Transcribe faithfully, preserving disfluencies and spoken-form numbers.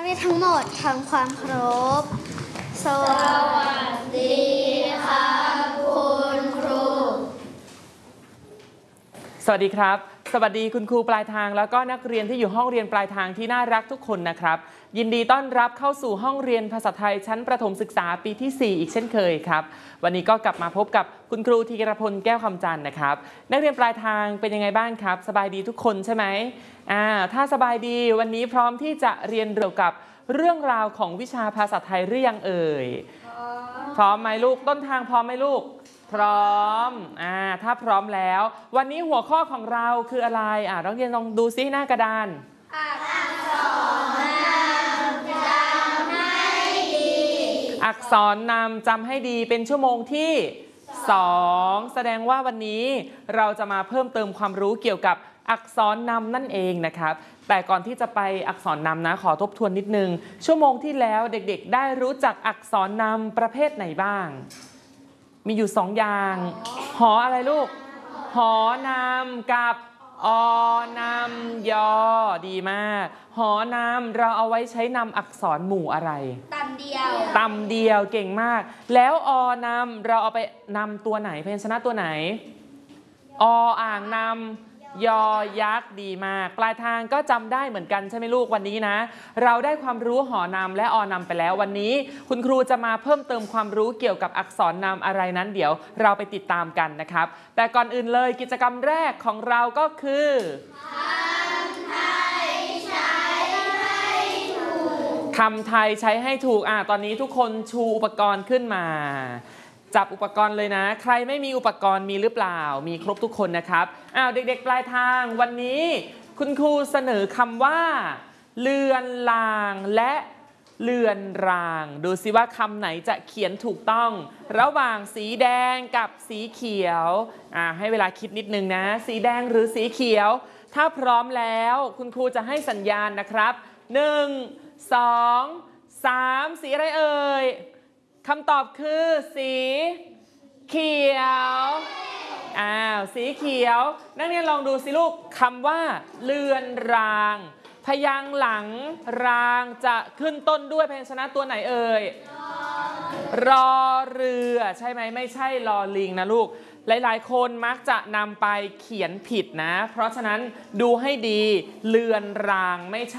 วิทย์ทั้งหมดทำความเคารพสวัสดีค่ะคุณครูสวัสดีครับสวัสดีคุณครูปลายทางแล้วก็นักเรียนที่อยู่ห้องเรียนปลายทางที่น่ารักทุกคนนะครับยินดีต้อนรับเข้าสู่ห้องเรียนภาษาไทยชั้นประถมศึกษาปีที่สี่อีกเช่นเคยครับวันนี้ก็กลับมาพบกับคุณครูธีรพลแก้วคำจันทร์นะครับนักเรียนปลายทางเป็นยังไงบ้างครับสบายดีทุกคนใช่ไหมอ่าถ้าสบายดีวันนี้พร้อมที่จะเรียนเกี่ยวกับเรื่องราวของวิชาภาษาไทยหรือยังเอ่ยพร้อมไหมลูกต้นทางพร้อมไหมลูกพร้อมอ่าถ้าพร้อมแล้ววันนี้หัวข้อของเราคืออะไรอ่านักเรียนลองดูซิหน้ากระดานอักษรนำจำให้ดีอักษรนำจำให้ดีเป็นชั่วโมงที่สองแสดงว่าวันนี้เราจะมาเพิ่มเติมความรู้เกี่ยวกับอักษรนำนั่นเองนะครับแต่ก่อนที่จะไปอักษรนำนะขอทบทวนนิดนึงชั่วโมงที่แล้วเด็กๆได้รู้จักอักษรนำประเภทไหนบ้างมีอยู่สองอย่างหออะไรลูกหอนำกับอนำยอดีมากหอนำเราเอาไว้ใช้นำอักษรหมู่อะไรตำเดียวตำเดียวเก่งมากแล้วอนำเราเอาไปนำตัวไหนพยัญชนะตัวไหนออ่างนำยอยักษ์ดีมากปลายทางก็จำได้เหมือนกันใช่ไหมลูกวันนี้นะเราได้ความรู้หอนำและอนำไปแล้ววันนี้คุณครูจะมาเพิ่มเติมความรู้เกี่ยวกับอักษรนำอะไรนั้นเดี๋ยวเราไปติดตามกันนะครับแต่ก่อนอื่นเลยกิจกรรมแรกของเราก็คือคำไทยใช้ให้ถูกอ่ะตอนนี้ทุกคนชูอุปกรณ์ขึ้นมาจับอุปกรณ์เลยนะใครไม่มีอุปกรณ์มีหรือเปล่ามีครบทุกคนนะครับอ้าวเด็กๆปลายทางวันนี้คุณครูเสนอคำว่าเลือนลางและเลือนรางดูสิว่าคำไหนจะเขียนถูกต้องระหว่างสีแดงกับสีเขียวอ่าให้เวลาคิดนิดนึงนะสีแดงหรือสีเขียวถ้าพร้อมแล้วคุณครูจะให้สัญญาณนะครับหนึ่งสองสามสีอะไรเอ่ยคำตอบคือสีเขียวอ้าวสีเขียวนักเรียนลองดูสิลูกคำว่าเลือนรางพยางค์หลังรางจะขึ้นต้นด้วยพยัญชนะตัวไหนเอ่ยรอเรือใช่ไหมไม่ใช่ลอลิงนะลูกหลายๆคนมักจะนำไปเขียนผิดนะเพราะฉะนั้นดูให้ดีเลือนรางไม่ใช่